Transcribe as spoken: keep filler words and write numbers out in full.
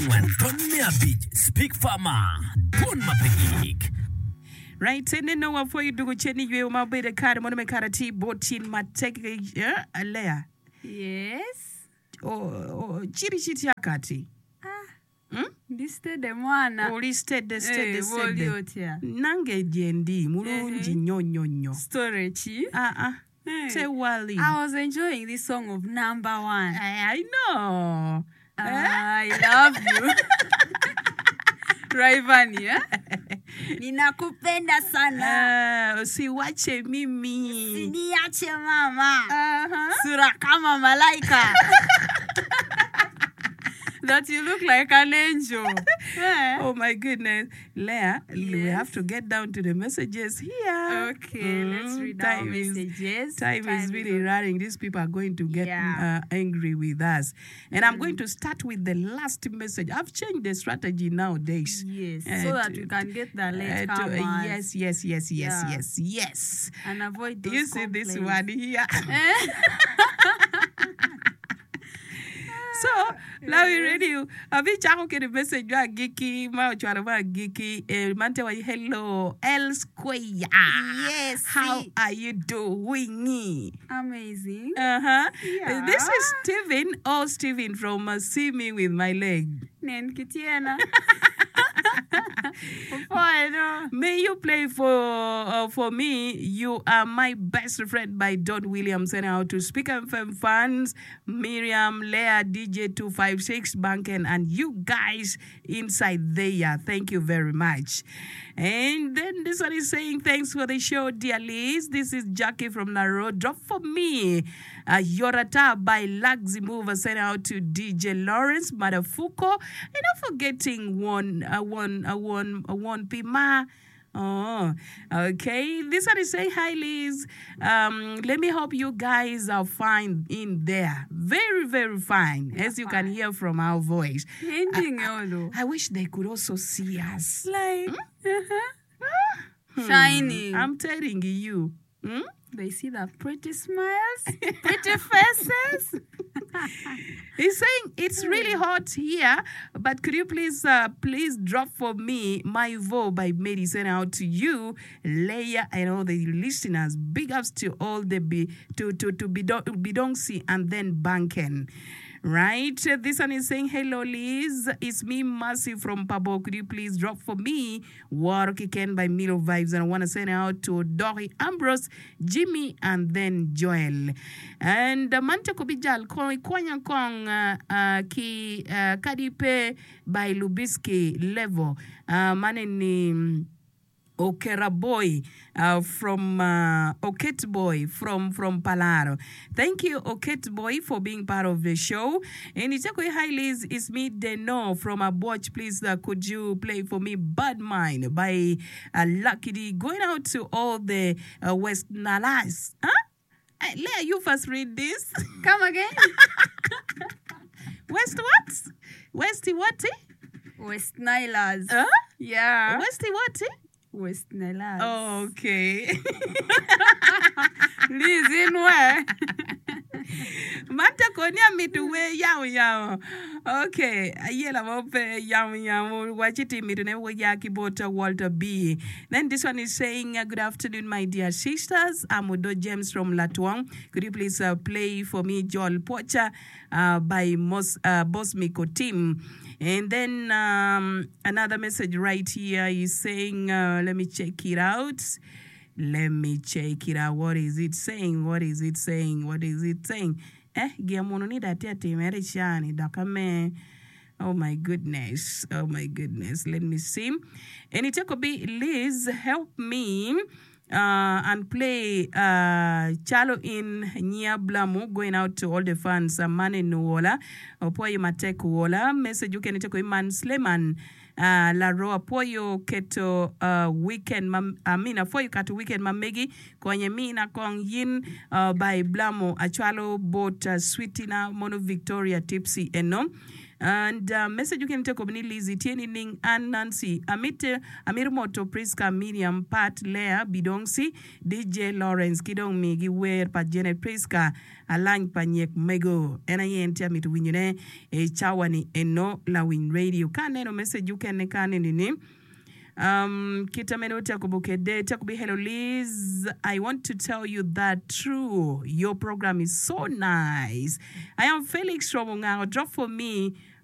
Angwan, Don Meabit, Speak Farmer, Don Mapik. Right, and then no for you do chenny you my bed a card mono karati botin matek a layer. Yes. Oh, chiri chiti akati. Hmm? Listed the one. Oh, listed the state the state. Nange D and D, Mulunji nyo nyo nyo. Storage. Ah ah. Say Wally. I was enjoying this song of number one. I, I know. I love you. Raivani, eh? Ninakupenda sana. Uh, usiwache mimi. Usiniache mama. Uh-huh. Sura kama malaika. That you look like an angel. Yeah. Oh my goodness. Leah, yes. We have to get down to the messages here. Okay, mm, let's read our messages. Is, time, time is really is running. These people are going to get yeah. uh, angry with us. And mm. I'm going to start with the last message. I've changed the strategy nowadays. Yes, uh, so that to, we can get the late uh, to, uh, Yes, yes, yes, yes, yeah. yes, yes. And avoid those You see complaints. This one here. So, now we ready. Avi chako ke the message wa geeky, ma chwara wa geeky. Eh, mante wa hello, L Square. Yes. How see. Are you doing? Amazing. Uh huh. Yeah. This is Steven. Oh, Steven from uh, See Me With My Leg. Nen kitiena. May you play for uh, for me. You Are My Best Friend by Don Williams. And out to Speak F M fans, Miriam, Leah, D J two five six, Banken, and you guys inside there. Thank you very much. And then this one is saying, thanks for the show, dear Liz. This is Jackie from Naro. Drop for me. Uh, Yorata by Laxi Mover. Send out to D J Lawrence, Madafuko. And not forgetting one, uh, one, uh, one, uh, one Pima. Oh, okay. This one is saying, hi, Liz. Um, let me hope you guys are fine in there. Very, very fine, You're as you fine. Can hear from our voice. I, I, I wish they could also see us. Like, hmm? uh-huh. Shining. I'm telling you. Hmm? They see the pretty smiles, pretty faces. He's saying it's really hot here, but could you please, uh, please drop for me My Vo by Mary. Send out to you, Leia, and all the listeners. Big ups to all the be to to to Bidongsi and then Banken. Right, this one is saying, hello Liz, it's me Mercy from Pabo. Could you please drop for me Work Again by Milo Vibes? And I want to send out to Dory Ambrose, Jimmy, and then Joel. And uh, Mante Kobijal Koi Kwanya Kong uh, uh, Ki uh, Kadipe by Lubiski Level. Uh, Maneni Okera Boy uh, from uh, Oket Boy from from Palaro. Thank you, Oket Boy, for being part of the show. And it's okay, hi Liz, it's me Deno from a watch. Please, uh, could you play for me Bad Mind by uh, Lucky D? Going out to all the uh, West Nalas. Huh? Hey, Leah, you first read this. Come again. West what? Westy what? West Nilas. Huh? Yeah. Westy what? West Nilas. Okay. Liz in where? Manta konya mitu we yaw yaw. Okay. Ayela mope yaw yaw. Wachiti mitu ne we yaki bota Walter B. Then this one is saying, uh, good afternoon, my dear sisters. I'm Udo James from Latuang. Could you please uh, play for me Joel Pocha uh, by Mos, uh, Boss Miko Team? And then um, another message right here is saying, uh, let me check it out. Let me check it out. What is it saying? What is it saying? What is it saying? Eh, giamononi dati merishani dakame. Oh my goodness. Oh my goodness. Let me see. And it could be Liz, help me. Uh, and play uh, Chalo in Nyablamu, going out to all the fans. Uh, Mane Nuola, Opoye Matek Wola, message you can take Iman Sleman, uh, La Roa Poyo Keto uh, Weekend, Amina Foyo Kato Weekend Mamegi, Kwenye Mina Kong Yin uh, by Blamo, Achalo Bot uh, Sweetina, Mono Victoria Tipsy Eno. And uh, message you can take obni Lizzie, Tieni Ning, and Nancy, Amite, Amir Moto, Priska, Miriam, Pat, Lea, Bidongsi, D J Lawrence, Kidong Migi, Wer, Pat Janet Priska, Alang Panyek Mego, and I enter me to win a chawani and no la win radio. Can no message you can can in the name. Um, Kitameno Takubukede, Takubi, hello Liz. I want to tell you that true. Your program is so nice. I am Felix from Ungao. Drop for me